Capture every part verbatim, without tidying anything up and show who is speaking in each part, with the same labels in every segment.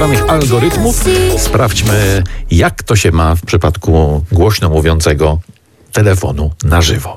Speaker 1: algorytmów. Sprawdźmy, jak to się ma w przypadku głośno mówiącego telefonu na żywo.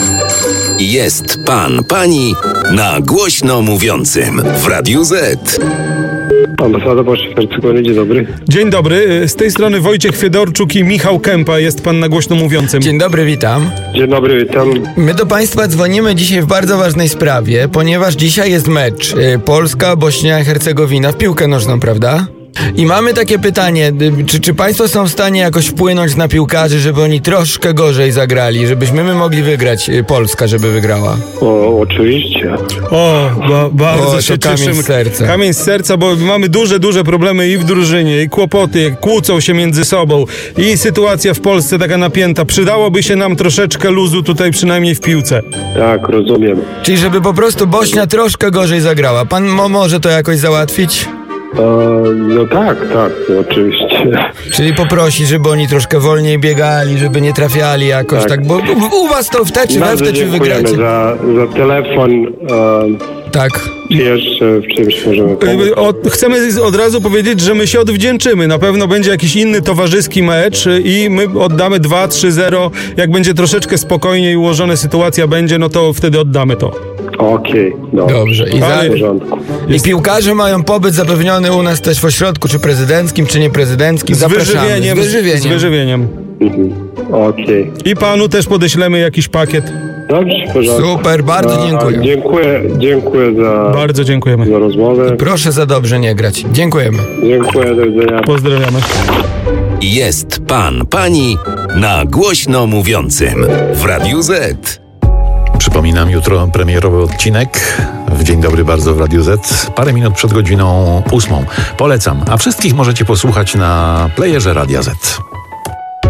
Speaker 2: Jest pan, pani na głośno mówiącym w Radiu Z.
Speaker 3: Ambasada Polski-Hercegoviny, dzień dobry.
Speaker 4: Dzień dobry, z tej strony Wojciech Fiedorczuk i Michał Kępa, jest pan na głośno mówiącym.
Speaker 5: Dzień dobry, witam.
Speaker 3: Dzień dobry, witam.
Speaker 5: My do państwa dzwonimy dzisiaj w bardzo ważnej sprawie, ponieważ dzisiaj jest mecz y, Polska-Bośnia-Hercegowina w piłkę nożną, prawda? I mamy takie pytanie, y, czy, czy państwo są w stanie jakoś wpłynąć na piłkarzy, żeby oni troszkę gorzej zagrali, żebyśmy my mogli wygrać, y, Polska, żeby wygrała?
Speaker 3: O, oczywiście.
Speaker 4: O, ba, bardzo
Speaker 5: O,
Speaker 4: się
Speaker 5: to kamień
Speaker 4: cieszymy.
Speaker 5: z serca.
Speaker 4: Kamień z serca, bo mamy duże, duże problemy i w drużynie, i kłopoty, kłócą się między sobą, i sytuacja w Polsce taka napięta. Przydałoby się nam troszeczkę luzu tutaj, przynajmniej w piłce.
Speaker 3: Tak, rozumiem.
Speaker 5: Czyli żeby po prostu Bośnia troszkę gorzej zagrała. Pan mo- może to jakoś załatwić?
Speaker 3: E, no tak, tak, oczywiście.
Speaker 5: Czyli poprosi, żeby oni troszkę wolniej biegali, żeby nie trafiali jakoś tak,
Speaker 3: Tak.
Speaker 5: bo u, u was to w te czy we
Speaker 3: Bardzo
Speaker 5: w te czy
Speaker 3: dziękujemy
Speaker 5: wygracie.
Speaker 3: za, za telefon. E,
Speaker 5: Tak.
Speaker 3: czy jeszcze w czymś możemy pomóc?
Speaker 4: Y, Od, chcemy od razu powiedzieć, że my się odwdzięczymy. Na pewno będzie jakiś inny towarzyski mecz i my oddamy dwa trzy zero. Jak będzie troszeczkę spokojniej ułożona sytuacja będzie, no to wtedy oddamy to.
Speaker 3: Okej, dobrze.
Speaker 5: Dobrze. I, za,
Speaker 3: W porządku.
Speaker 5: I piłkarze mają pobyt zapewniony u nas też w ośrodku, czy prezydenckim, czy nieprezydenckim.
Speaker 4: Z
Speaker 5: Zapraszamy.
Speaker 4: wyżywieniem.
Speaker 5: Z wyżywieniem.
Speaker 4: Z wyżywieniem.
Speaker 3: Mhm. Okej.
Speaker 4: I panu też podeślemy jakiś pakiet.
Speaker 3: Dobrze, w porządku.
Speaker 5: Super, bardzo
Speaker 3: A,
Speaker 5: dziękuję.
Speaker 3: Dziękuję, dziękuję za,
Speaker 4: Bardzo dziękujemy.
Speaker 3: za rozmowę.
Speaker 5: Proszę za dobrze nie grać. Dziękujemy.
Speaker 3: Dziękuję, do widzenia.
Speaker 4: Pozdrawiamy.
Speaker 2: Jest pan, pani na głośno mówiącym w Radiu Z.
Speaker 1: Przypominam, jutro premierowy odcinek w Dzień Dobry Bardzo w Radiu Z. Parę minut przed godziną ósmą. Polecam, a wszystkich możecie posłuchać na playerze Radia Z.